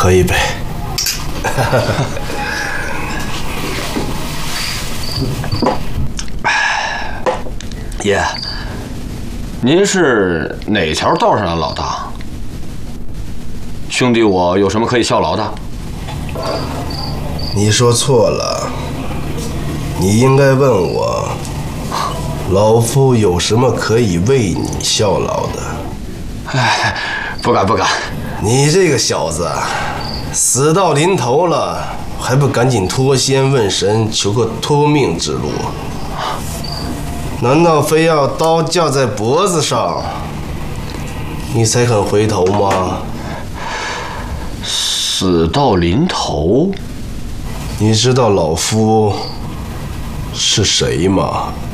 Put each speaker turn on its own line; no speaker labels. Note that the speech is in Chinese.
喝一杯。
爷，您是哪条道上的老大？兄弟，我有什么可以效劳的？
你说错了，你应该问我，老夫有什么可以为你效劳的？
哎，不敢不敢。
你这个小子，死到临头了，还不赶紧托仙问神，求个托命之路？难道非要刀架在脖子上，你才肯回头吗？
死到临头，
你知道老夫是谁吗？